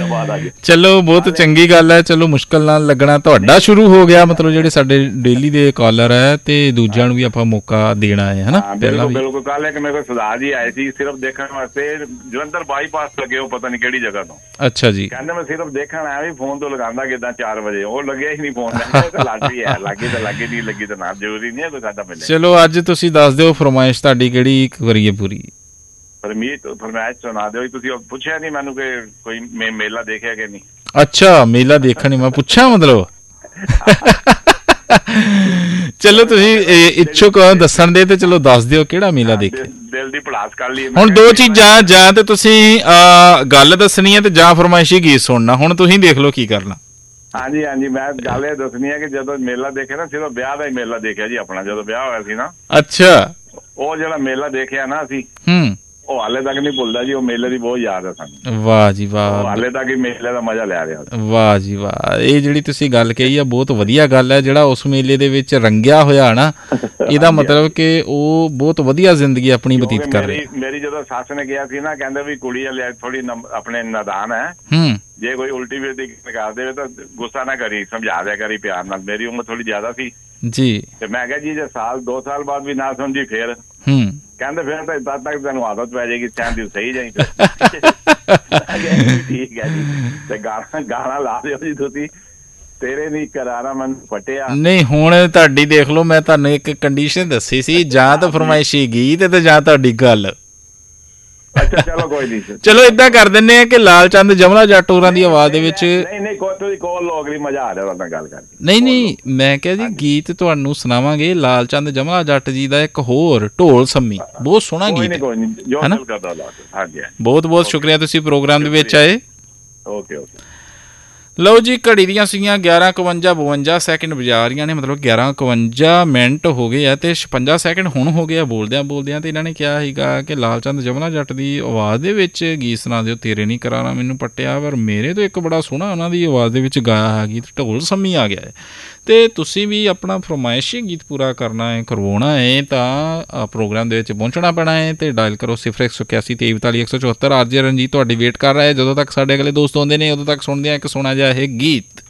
ਬਾਅਦ ਆ ਗਏ। ਚਲੋ ਬਹੁਤ ਚੰਗੀ ਗੱਲ ਹੈ। ਚਲੋ ਮੁਸ਼ਕਿਲ ਨਾਲ ਲੱਗਣਾ ਤੁਹਾਡਾ ਸ਼ੁਰੂ ਹੋ ਗਿਆ, ਮਤਲਬ ਜਿਹੜੇ ਸਾਡੇ ਡੇਲੀ ਦੇ ਕਾਲਰ ਹੈ ਤੇ ਦੂਜਿਆਂ ਨੂੰ ਵੀ ਆਪਾਂ ਮੌਕਾ ਦੇਣਾ ਹੈ, ਹਨਾ। ਪਹਿਲਾਂ ਵੀ ਬਿਲਕੁਲ। ਕੱਲ ਇੱਕ ਮੇਰੇ ਕੋਲ ਸਰਦਾਰ ਜੀ ਆਏ ਸੀ ਸਿਰਫ ਦੇਖਣ ਵਾਸਤੇ, ਜਲੰਧਰ ਬਾਈਪਾਸ ਲੱਗੇ, ਉਹ ਪਤਾ ਨਹੀਂ ਕਿਹੜੀ ਜਗ੍ਹਾ ਤੋਂ। ਅੱਛਾ ਜੀ। ਕਹਿੰਦੇ ਮੈਂ ਸਿਰਫ ਦੇਖਣ ਆਇਆ ਵੀ ਫੋਨ ਤੋਂ ਲਗਾਉਂਦਾ ਕਿੱਦਾਂ 4 ਵਜੇ, ਉਹ ਲੱਗਿਆ ਹੀ ਨਹੀਂ ਫੋਨ। ਲਾਟਰੀ ਹੈ, ਲੱਗੀ ਤਾਂ ਲੱਗੀ, ਨਹੀਂ ਲੱਗੀ ਤਾਂ ਨਾ, ਜ਼ਰੂਰੀ ਨਹੀਂ ਹੈ ਕੋਈ ਸਾਡਾ ਮਿਲੇ। ਚਲੋ ਅੱਜ ਤੁਸੀਂ ਦੱਸ ਦਿਓ ਫਰਮਾਇਸ਼ ਤੁਹਾਡੀ ਕਿਹੜੀ ਕਰੀਏ ਪੂਰੀ। ਫਰਮਾਇਸ਼ ਸੁਣਾ ਦਿਓ। ਤੁਸੀਂ ਪੁੱਛਿਆ ਨਹੀਂ ਮੈਨੂੰ ਕਿ ਕੋਈ ਮੇਲਾ ਦੇਖਿਆ ਕਿ ਨਹੀਂ? ਅੱਛਾ, ਮੇਲਾ ਦੇਖਣ ਮੈਂ ਪੁੱਛਿਆ ਮਤਲਬ। ਚਲੋ ਤੁਸੀਂ ਇੱਛੁਕ ਦੱਸਣ ਦੇ ਤੇ ਚਲੋ ਦੱਸ ਦਿਓ ਕਿਹੜਾ ਮੇਲਾ ਦੇਖਿਆ। ਦਿਲ ਦੀ ਭੜਾਸ ਕਰ ਲਈ ਹੁਣ ਦੋ ਚੀਜ਼ਾਂ, ਜਾਂ ਤੇ ਤੁਸੀਂ ਗੱਲ ਦੱਸਣੀ ਹੈ ਤੇ ਜਾਂ ਫਰਮਾਇਸ਼ੀ ਗੀਤ ਸੁਣਨਾ। ਹੁਣ ਤੁਸੀਂ ਦੇਖ ਲਓ ਕੀ ਕਰਨਾ। ਹਾਂਜੀ ਹਾਂਜੀ, ਮੈਂ ਗੱਲ ਇਹ ਦੱਸਣੀ ਹੈ ਕਿ ਜਦੋਂ ਮੇਲਾ ਦੇਖਿਆ ਨਾ, ਸਿਰਫ ਵਿਆਹ ਦਾ ਹੀ ਮੇਲਾ ਦੇਖਿਆ ਜੀ ਆਪਣਾ, ਜਦੋਂ ਵਿਆਹ ਹੋਇਆ ਸੀ ਨਾ। ਅੱਛਾ। ਉਹ ਜਿਹੜਾ ਮੇਲਾ ਦੇਖਿਆ ਨਾ ਅਸੀਂ, ਉਹ ਹਾਲੇ ਤੱਕ ਨਹੀਂ ਭੁੱਲਦਾ ਜੀ। ਉਹ ਮੇਲੇ ਦੀ ਬਹੁਤ ਯਾਦ ਹੈ ਸਾਨੂੰ। ਵਾਹ ਜੀ ਵਾਹ। ਹਾਲੇ ਤੱਕ ਹੀ ਮੇਲੇ ਦਾ ਮਜ਼ਾ ਲੈ ਰਿਹਾ। ਵਾਹ ਜੀ ਵਾਹ। ਇਹ ਜਿਹੜੀ ਤੁਸੀਂ ਗੱਲ ਕਹੀ ਆ ਬਹੁਤ ਵਧੀਆ ਗੱਲ ਹੈ। ਜਿਹੜਾ ਉਸ ਮੇਲੇ ਦੇ ਵਿੱਚ ਰੰਗਿਆ ਹੋਇਆ ਨਾ, ਇਹਦਾ ਮਤਲਬ ਕਿ ਉਹ ਬਹੁਤ ਵਧੀਆ ਜ਼ਿੰਦਗੀ ਆਪਣੀ ਬਤੀਤ ਕਰ ਰਿਹਾ। ਮੇਰੀ ਜਦੋਂ ਸੱਸ ਨੇ ਕਿਹਾ ਸੀ ਨਾ, ਕਹਿੰਦੇ ਵੀ ਕੁੜੀ ਥੋੜੀ ਆਪਣੇ ਨਾਦਾਨ ਹੈ, ਜੇ ਕੋਈ ਉਲਟੀ ਵੀ ਕਰ ਦੇਵੇ ਤਾਂ ਗੁੱਸਾ ਨਾ ਕਰੀ, ਸਮਝਾ ਦਿਆ ਕਰੀ ਪਿਆਰ ਨਾਲ। ਮੇਰੀ ਉਮਰ ਥੋੜੀ ਜ਼ਿਆਦਾ ਸੀ ਜੀ, ਤੇ ਮੈਂ ਕਿਹਾ ਜੀ ਜੇ 2 ਸਾਲ ਬਾਅਦ ਵੀ ਨਾ ਸਮਝੀ ਫੇਰ ਕਹਿੰਦੇ ਫਿਰ ਤਾਂ ਤਦ ਤੱਕ ਤੈਨੂੰ ਆਦਤ ਪੈ ਜਾਏਗੀ, ਸਹਿਣ ਦੀ ਸਹੀ ਜਾਈ। ਠੀਕ ਹੈ ਜੀ, ਤੇ ਗਾਣਾ ਲਾ ਦਿਓ ਜੀ ਤੁਸੀਂ, ਤੇਰੇ ਨਹੀਂ ਕਰਾਰਾ ਮਨ ਫਟਿਆ। ਨਹੀਂ ਹੁਣ ਤੁਹਾਡੀ ਦੇਖ ਲਓ, ਮੈਂ ਤੁਹਾਨੂੰ ਇੱਕ ਕੰਡੀਸ਼ਨ ਦੱਸੀ ਸੀ, ਜਾਂ ਤਾਂ ਫਰਮਾਇਸ਼ੀ ਗੀਤ ਤੇ ਜਾਂ ਤੁਹਾਡੀ ਗੱਲ। ਅੱਛਾ ਚਲੋ ਕੋਈ ਨਹੀਂ, ਚਲੋ ਏਦਾਂ ਕਰ ਦਿੰਦੇ ਆ ਕਿ ਲਾਲ ਚੰਦ ਜਮਲਾ ਜੱਟ ਹੋਰਾਂ ਦੀ ਆਵਾਜ਼ ਦੇ ਵਿੱਚ। ਨਹੀਂ ਕੋਈ ਕੋਲ ਲੋਕ ਨਹੀਂ, ਮਜ਼ਾ ਆ ਰਿਹਾ ਗੱਲ ਕਰਕੇ। ਨਹੀਂ ਮੈਂ ਕਿਹਾ ਜੀ ਗੀਤ ਤੁਹਾਨੂੰ ਸੁਣਾਵਾਂਗੇ ਲਾਲ ਚੰਦ ਜਮਲਾ ਜੱਟ ਜੀ ਦਾ ਇੱਕ ਹੋਰ, ਢੋਲ ਸੰਮੀ, ਬਹੁਤ ਸੋਹਣਾ ਗੀਤ ਹੈ। ਬਹੁਤ ਬਹੁਤ ਸ਼ੁਕਰੀਆ ਤੁਸੀਂ ਪ੍ਰੋਗਰਾਮ ਦੇ ਵਿੱਚ ਆਏ। ਓਕੇ। ਲਓ ਜੀ, ਘੜੀ ਦੀਆਂ ਸੀਗੀਆਂ 11:52 ਸੈਕਿੰਡ ਵਜਾ ਰਹੀਆਂ ਨੇ, ਮਤਲਬ 11:52 ਹੋ ਗਏ ਆ ਤੇ 56 ਸੈਕਿੰਡ ਹੁਣ ਹੋ ਗਏ ਆ ਬੋਲਦਿਆਂ। ਤੇ ਇਹਨਾਂ ਨੇ ਕਿਹਾ ਸੀਗਾ ਕਿ ਲਾਲ ਚੰਦ ਜਮਲਾ ਜੱਟ ਦੀ ਆਵਾਜ਼ ਦੇ ਵਿੱਚ ਗੀਤ ਸੁਣਾ ਦਿਓ, ਤੇਰੇ ਨਹੀਂ ਕਰਾਰਾ ਮੈਨੂੰ ਪੱਟਿਆ। ਪਰ ਮੇਰੇ ਤੋਂ ਇੱਕ ਬੜਾ ਸੋਹਣਾ ਉਹਨਾਂ ਦੀ ਆਵਾਜ਼ ਦੇ ਵਿੱਚ ਗਾਇਆ ਹੈ ਗੀਤ, ਢੋਲ ਸੰਮੀ ਆ ਗਿਆ ਹੈ। ਤੇ ਤੁਸੀਂ ਵੀ ਆਪਣਾ ਫਰਮਾਇਸ਼ੀ ਗੀਤ ਪੂਰਾ ਕਰਨਾ ਹੈ, ਕਰਵਾਉਣਾ ਹੈ, ਤਾਂ ਪ੍ਰੋਗਰਾਮ ਦੇ ਵਿੱਚ ਪਹੁੰਚਣਾ ਪੈਣਾ ਹੈ ਤੇ ਡਾਇਲ ਕਰੋ 0181 23 174। ਆਰਜੇ ਰਣਜੀਤ ਤੁਹਾਡੀ ਵੇਟ ਕਰ ਰਿਹਾ ਹੈ। ਜਦੋਂ ਤੱਕ ਸਾਡੇ ਅਗਲੇ ਦੋਸਤ ਆਉਂਦੇ ਨੇ, ਉਦੋਂ ਤੱਕ ਸੁਣਦੇ ਆ ਇੱਕ ਸੋਹਣਾ ਜਿਹਾ ਇਹ ਗੀਤ।